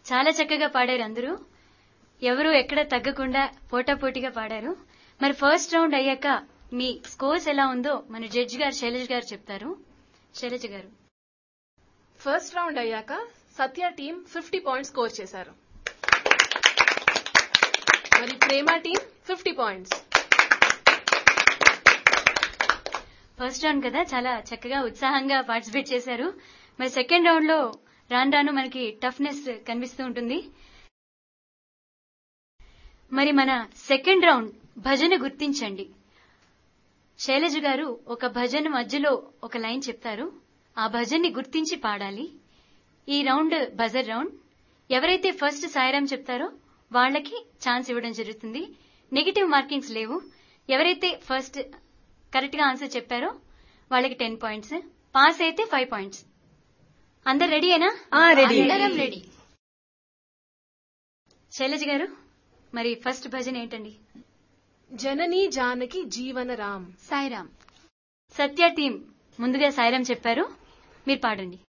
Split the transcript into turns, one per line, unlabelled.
చాలా చక్కగా పాడారు అందరూ. ఎవరు ఎక్కడ తగ్గకుండా పోటాపోటీగా పాడారు. మరి ఫస్ట్ రౌండ్ అయ్యాక మీ స్కోర్స్ ఎలా ఉందో మన జడ్జి గారు శైలజ గారు చెప్తారు. శైలజ గారు.
ఫస్ట్ రౌండ్ అయ్యాక సత్య టీం 50 పాయింట్స్ స్కోర్ చేశారు. మరి ప్రేమ టీం 50 పాయింట్స్.
ఫస్ట్ రౌండ్ కదా, చాలా చక్కగా ఉత్సాహంగా పార్టిసిపేట్ చేశారు. మరి సెకండ్ రౌండ్ లో రాను రాను మనకి టఫ్నెస్ కనిపిస్తూ ఉంటుంది. మరి మన సెకండ్ రౌండ్ భజన గుర్తించండి. శైలజ గారు ఒక భజన మధ్యలో ఒక లైన్ చెప్తారు. ఆ భజన్ని గుర్తించి పాడాలి. ఈ రౌండ్ బజర్ రౌండ్. ఎవరైతే ఫస్ట్ సాయిరాం చెప్తారో వాళ్ళకి ఛాన్స్ ఇవ్వడం జరుగుతుంది. నెగటివ్ మార్కింగ్స్ లేవు. ఎవరైతే ఫస్ట్ కరెక్ట్ గా ఆన్సర్ చెప్పారో వాళ్ళకి 10 పాయింట్స్, పాస్ అయితే 5 పాయింట్స్. అందరు రెడీయేనా? అందరం రెడీ. శైలజ గారు, మరి ఫస్ట్ భజన ఏంటండి?
జననీ జానకి జీవన రామ్.
సాయిరాం. సత్య టీం ముందుగా సాయిరాం చెప్పారు, మీరు పాడండి.